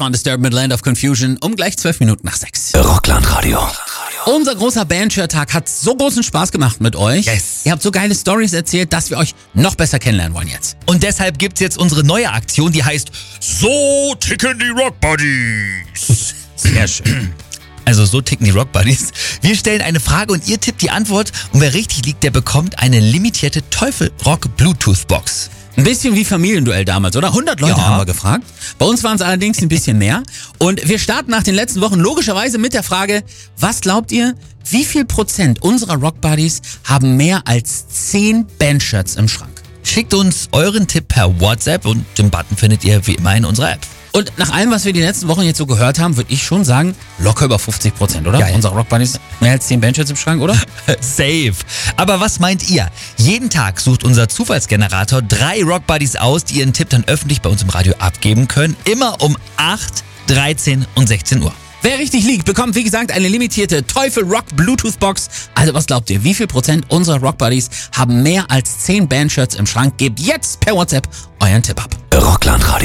waren Disturbed mit Land of Confusion um gleich 12 Minuten nach 6. Rockland-Radio. Unser großer Bandshare-Tag hat so großen Spaß gemacht mit euch. Yes. Ihr habt so geile Stories erzählt, dass wir euch noch besser kennenlernen wollen jetzt. Und deshalb gibt's jetzt unsere neue Aktion, die heißt So ticken die Rock-Buddies. Sehr schön. Also so ticken die Rock-Buddies. Wir stellen eine Frage und ihr tippt die Antwort. Und wer richtig liegt, der bekommt eine limitierte Teufel-Rock-Bluetooth-Box. Ein bisschen wie Familienduell damals, oder? 100 Leute Ja. haben wir gefragt. Bei uns waren es allerdings ein bisschen mehr. Und wir starten nach den letzten Wochen logischerweise mit der Frage, was glaubt ihr, wie viel Prozent unserer Rock-Buddies haben mehr als 10 Bandshirts im Schrank? Schickt uns euren Tipp per WhatsApp und den Button findet ihr wie immer in unserer App. Und nach allem, was wir die letzten Wochen jetzt so gehört haben, würde ich schon sagen, locker über 50%, oder? Geil. Unsere Rock-Buddies mehr als 10 Bandshirts im Schrank, oder? Safe. Aber was meint ihr? Jeden Tag sucht unser Zufallsgenerator 3 Rock-Buddies aus, die ihren Tipp dann öffentlich bei uns im Radio abgeben können. Immer um 8, 13 und 16 Uhr. Wer richtig liegt, bekommt, wie gesagt, eine limitierte Teufel-Rock-Bluetooth-Box. Also was glaubt ihr, wie viel Prozent unserer Rock-Buddies haben mehr als 10 Bandshirts im Schrank? Gebt jetzt per WhatsApp euren Tipp ab. Rockland-Radio.